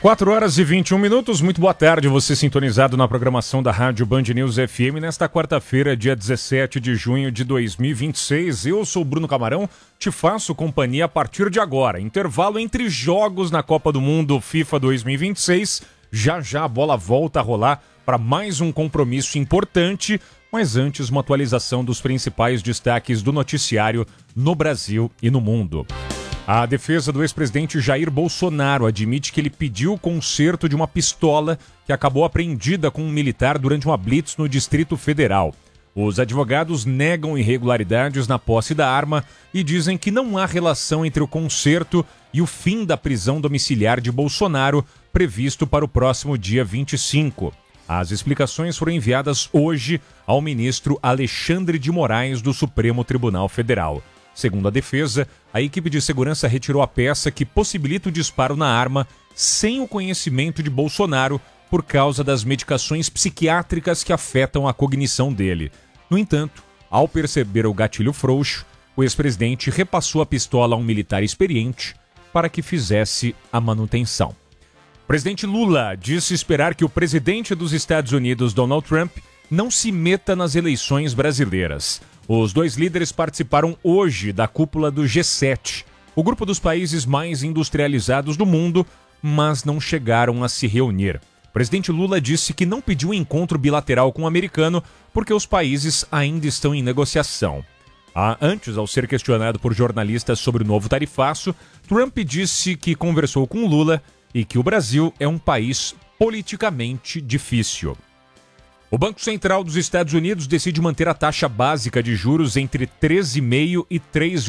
4 horas e 21 minutos, muito boa tarde, você sintonizado na programação da Rádio Band News FM nesta quarta-feira, dia 17 de junho de 2026. Eu sou Bruno Camarão, te faço companhia a partir de agora. Intervalo entre jogos na Copa do Mundo FIFA 2026. Já a bola volta a rolar para mais um compromisso importante, mas antes uma atualização dos principais destaques do noticiário no Brasil e no mundo. A defesa do ex-presidente Jair Bolsonaro admite que ele pediu o conserto de uma pistola que acabou apreendida com um militar durante uma blitz no Distrito Federal. Os advogados negam irregularidades na posse da arma e dizem que não há relação entre o conserto e o fim da prisão domiciliar de Bolsonaro, previsto para o próximo dia 25. As explicações foram enviadas hoje ao ministro Alexandre de Moraes do Supremo Tribunal Federal. Segundo a defesa, a equipe de segurança retirou a peça que possibilita o disparo na arma sem o conhecimento de Bolsonaro por causa das medicações psiquiátricas que afetam a cognição dele. No entanto, ao perceber o gatilho frouxo, o ex-presidente repassou a pistola a um militar experiente para que fizesse a manutenção. O presidente Lula disse esperar que o presidente dos Estados Unidos, Donald Trump, não se meta nas eleições brasileiras. Os dois líderes participaram hoje da cúpula do G7, o grupo dos países mais industrializados do mundo, mas não chegaram a se reunir. O presidente Lula disse que não pediu um encontro bilateral com o americano porque os países ainda estão em negociação. Antes, ao ser questionado por jornalistas sobre o novo tarifaço, Trump disse que conversou com Lula e que o Brasil é um país politicamente difícil. O Banco Central dos Estados Unidos decide manter a taxa básica de juros entre 13,5% e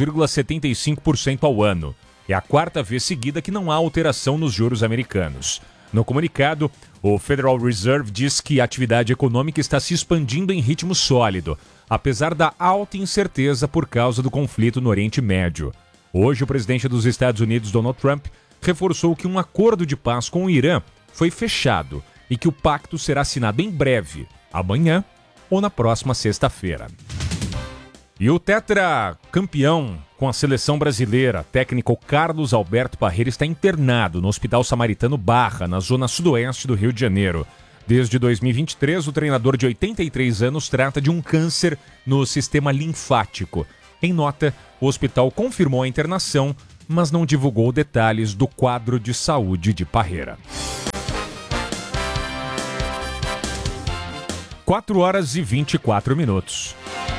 3,75% ao ano. É a quarta vez seguida que não há alteração nos juros americanos. No comunicado, o Federal Reserve diz que a atividade econômica está se expandindo em ritmo sólido, apesar da alta incerteza por causa do conflito no Oriente Médio. Hoje, o presidente dos Estados Unidos, Donald Trump, reforçou que um acordo de paz com o Irã foi fechado e que o pacto será assinado em breve, amanhã ou na próxima sexta-feira. E o tetracampeão com a seleção brasileira, técnico Carlos Alberto Parreira, está internado no Hospital Samaritano Barra, na zona sudoeste do Rio de Janeiro. Desde 2023, o treinador de 83 anos trata de um câncer no sistema linfático. Em nota, o hospital confirmou a internação, mas não divulgou detalhes do quadro de saúde de Parreira. 4 horas e 24 minutos.